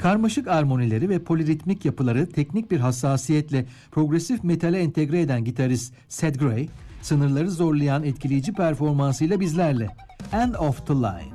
Karmaşık armonileri ve poliritmik yapıları teknik bir hassasiyetle progresif metale entegre eden gitarist Sed Grey, sınırları zorlayan etkileyici performansıyla bizlerle. End of the Line.